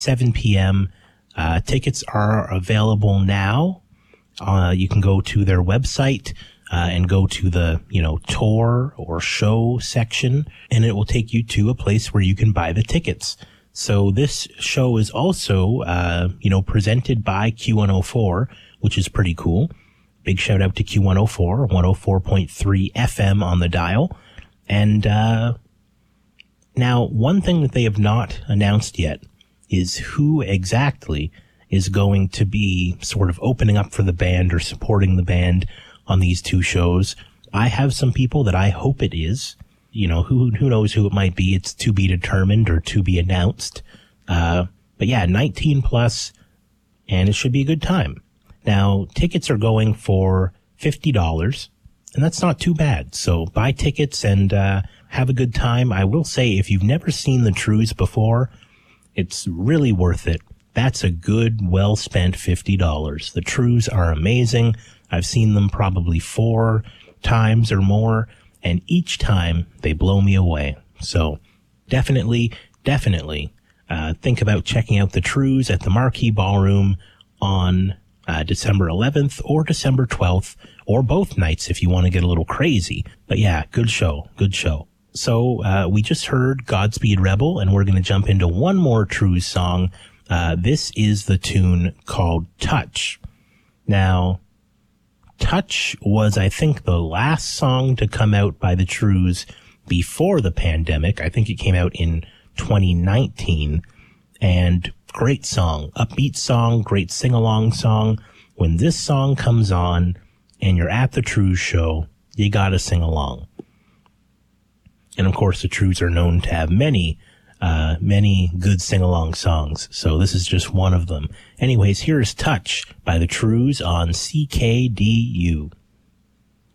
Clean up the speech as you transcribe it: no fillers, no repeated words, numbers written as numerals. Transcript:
7 p.m. Tickets are available now. You can go to their website and go to the, tour or show section, and it will take you to a place where you can buy the tickets. So this show is also, presented by Q104, which is pretty cool. Big shout out to Q104, 104.3 FM on the dial. And now, one thing that they have not announced yet is who exactly is going to be sort of opening up for the band or supporting the band on these two shows. I have some people that I hope it is. Who knows who it might be. It's to be determined or to be announced. But yeah, 19 plus, and it should be a good time. Now, tickets are going for $50, and that's not too bad. So buy tickets and have a good time. I will say, if you've never seen the Trews before, it's really worth it. That's a good, well-spent $50. The Trews are amazing. I've seen them probably 4 times or more, and each time they blow me away. So definitely think about checking out the Trews at the Marquee Ballroom on December 11th or December 12th, or both nights if you want to get a little crazy. But yeah, good show. So we just heard Godspeed Rebel, and we're going to jump into one more Trews song. This is the tune called Touch. Now, Touch was, I think, the last song to come out by the Trews before the pandemic. I think it came out in 2019, and great song, upbeat song, great sing-along song. When this song comes on and you're at the Trews show, you gotta sing along. And of course, the Trews are known to have many good sing-along songs, so this is just one of them. Anyways, here is Touch by the Trews on CKDU.